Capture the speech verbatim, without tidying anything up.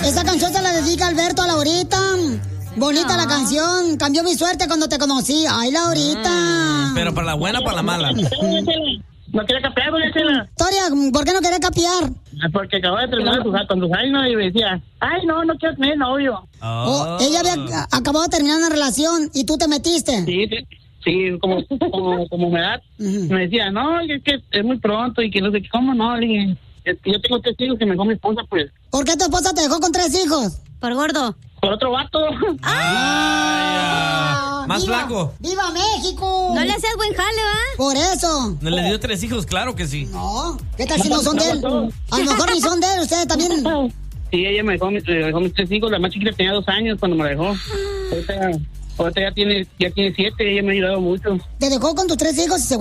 esa canción se la dedica Alberto a Laurita. Bonita no. La canción. Cambió mi suerte cuando te conocí. Ay, Laurita. Mm, pero para la buena o para la mala. No quiere capear, doña Chela. Toria, ¿por qué no quiere capear? Porque acababa de terminar con tu Jaina y me decía, ay, no, no quiero tener novio. Oh. Oh, ella había acabado de terminar una relación y tú te metiste. Sí, sí. Sí, como, como, como me da, uh-huh. Me decía, no, es que es muy pronto y que no sé cómo, no, le dije, yo tengo tres hijos que me dejó mi esposa, pues. ¿Por qué tu esposa te dejó con tres hijos? Por gordo. Por otro vato. ¡Ah! Más ¡Viva, flaco! ¡Viva México! No le hacías buen jale, ¿va? Por eso. ¿No le dio tres hijos? Claro que sí. No, ¿qué tal si no son de él? A lo mejor ni son de él, ustedes también. Sí, ella me dejó, me dejó mis tres hijos, la más chiquita tenía dos años cuando me la dejó. Ahorita, ahorita ya tiene, ya tiene siete, ella me ha ayudado mucho. Te dejó con tus tres hijos y se